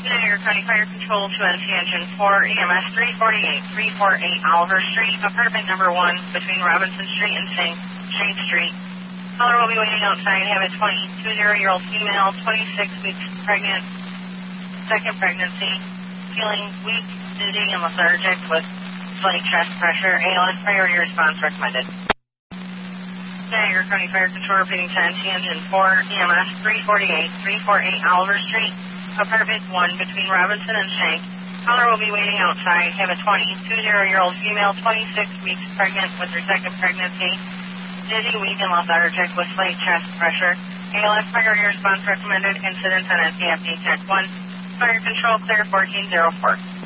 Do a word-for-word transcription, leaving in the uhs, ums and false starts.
United County Fire Control to N C Engine four, E M S three forty-eight, three forty-eight Oliver Street, apartment number one, between Robinson Street and Saint Shade Street. Caller will be waiting outside, have a twenty-two-year-old female, twenty-six weeks pregnant, second pregnancy, feeling weak, dizzy, and lethargic with slight chest pressure. A L S priority response recommended. Niagara County Fire Control repeating to N C Engine four, E M S three forty-eight, three forty-eight Oliver Street, apartment one, between Robinson and Shank. Caller will be waiting outside, have a twenty-two-year-old female, twenty-six weeks pregnant with her second pregnancy, dizzy, weak, and lethargic with slight chest pressure. A L S priority response recommended. Incident on N C F D Tech one. Fire Control clear fourteen oh four.